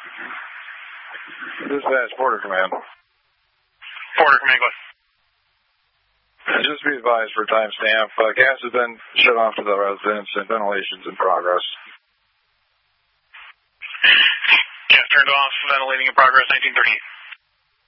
Dispatch, Porter Command. Porter Command, go ahead. Just be advised for timestamp. Gas has been shut off to the residents and ventilation's in progress. Gas turned off, ventilating in progress, 1938.